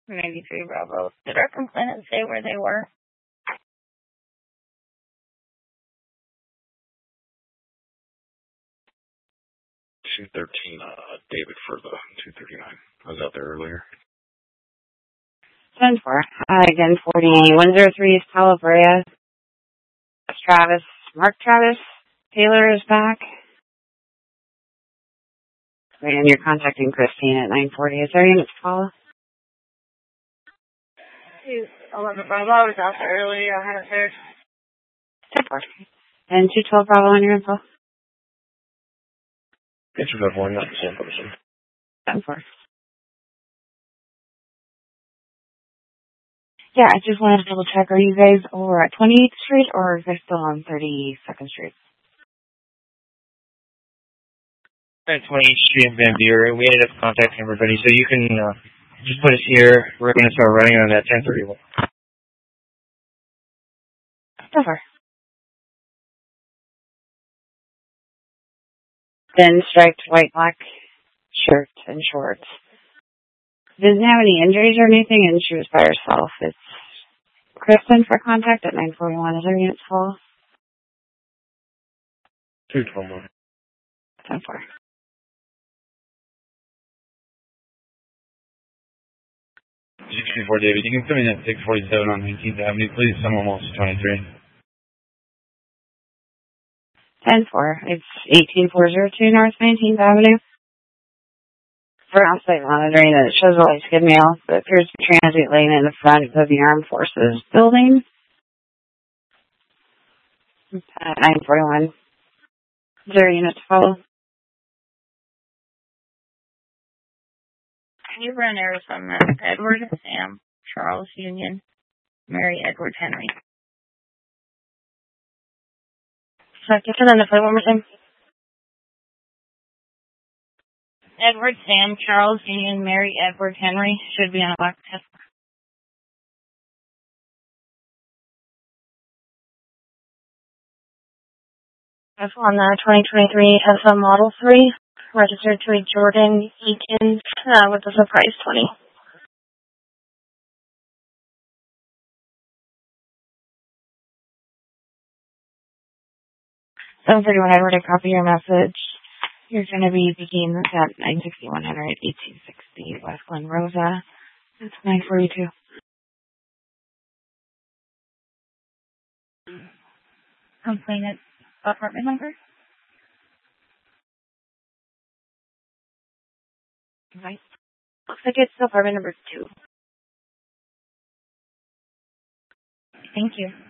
93 Bravo. Did our complainant say where they were? 213, David for the 239. I was out there earlier. 10-4. Again, 103 is Palo Brea. Travis, Mark Travis. Taylor is back. And you're contacting Christine at 940. Is there units to follow? 211 Bravo. I was out there earlier. I haven't heard. 10-4. And 212 Bravo on your info. It's one, not the same person. 10-4. Yeah, I just wanted to double check. Are you guys over at 28th Street or are you guys still on 32nd Street? At 28th Street in Van Buren. We ended up contacting everybody, so you can just put us here. We're going to start running on that 1031. 10-4. Then striped white, black shirt and shorts. Doesn't have any injuries or anything, and she was by herself. It's Kristen for contact at 941. Is there units full? 212. 10-4. 634 David, you can come in at 647 on 19th Avenue, please. Someone wants 23. 10-4. It's 18402 North 19th Avenue. For on-site monitoring, it shows a light skid mail that appears to be transit lane in the front of the Armed Forces building. At 941. Is there a unit to follow? Can you run Arizona? Edward, Sam, Charles Union, Mary Edward Henry. Second, and then the plate one more time. Edward, Sam, Charles Union, Mary Edward Henry should be on a black test. That's on the 2023 SM Model 3, registered to a Jordan Eakins with a surprise 20. So 31 Edward, I copy your message. You're going to be picking this at 96100 1860 West Glen Rosa. That's 942. Complainant apartment number? Right. Looks like it's apartment number 2. Thank you.